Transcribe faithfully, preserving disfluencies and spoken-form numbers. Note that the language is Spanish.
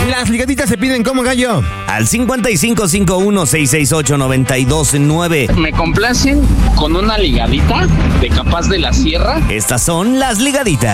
Las ligaditas se piden como gallo. Al cincuenta y cinco cincuenta y uno seiscientos sesenta y ocho noventa y dos nueve. Me complacen con una ligadita de Capaz de la Sierra. Estas son las ligaditas.